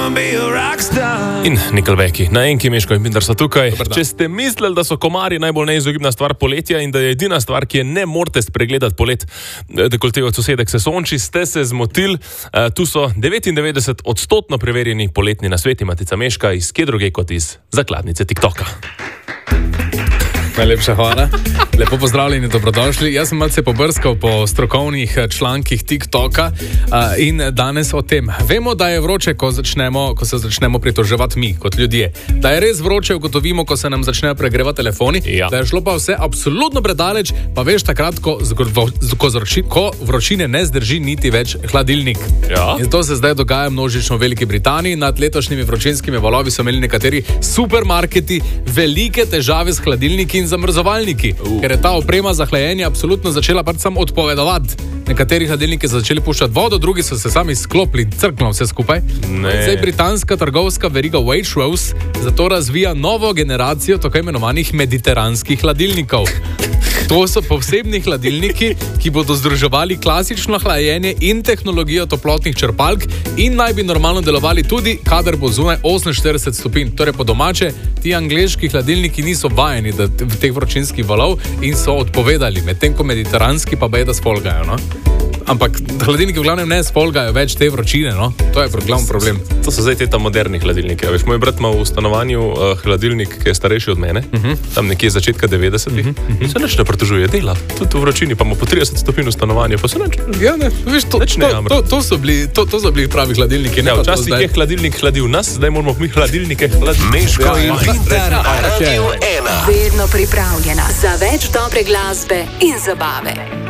In Nickelbacki, na Enki, Meško in Binder so tukaj. Če ste mislili, da so komarji najbolj neizogibna stvar poletja in da je edina stvar, ki je ne morete spregledati polet, dekoltev od sosedek se sonči, ste se zmotili. Tu so 99% preverjeni poletni nasveti Matica Meška iz kje druge kot iz zakladnice TikToka. Najlepša hvala. Lepo pozdravljeni, dobrodošli. Jaz sem malce pobrskal po strokovnih člankih TikToka in danes o tem. Vemo, da je vroče, ko se začnemo pritoževati mi, kot ljudje. Da je res vroče, ugotovimo, ko se nam začnejo pregrevati telefoni. Ja. Da je šlo pa vse absolutno predaleč, pa veš takrat, ko vročine ne zdrži niti več hladilnik. Ja. In to se zdaj dogaja množično v Veliki Britaniji. Nad letošnjimi vročinskimi valovi so imeli nekateri supermarketi velike težave s hladilniki in zamrzovalniki, ker je ta oprema za hlajenje absolutno začela pač sam odpovedovati. Nekateri hladilniki so začeli puščati vodo, drugi so se sami sklopili, crkno vse skupaj. Zdaj britanska trgovska veriga Waitrose zato razvija novo generacijo tako imenovanih mediteranskih hladilnikov. To so posebni hladilniki, ki bodo združevali klasično hlajenje in tehnologijo toplotnih črpalk in naj bi normalno delovali tudi, kadar bo zunaj 48 stopinj. Torej po domače, ti angleški hladilniki niso vajeni v teh vročinskih valov in so odpovedali, medtem ko mediteranski pa bejda sfolgajo, no? Ampak hladilniki v glavnem ne sfolgajo več te vročine, no? To je glavni problem. To so zdaj te moderni hladilniki. Veš, moj brat ima v stanovanju hladilnik, ki je starejši od mene, tam nekje začetka 90-ih, in se nič ne pritožuje, dela. Tudi v vročini, pa ima po 30 stopinj v stanovanju, pa se nič. Ja, ne, veš, to so bili pravi hladilniki. Ja, včasih je hladilnik hladil nas, zdaj moramo mi hladilnike hladiti. Meško in Binder, Radio 1. Vedno pripravljena za več dobre glasbe in zabave.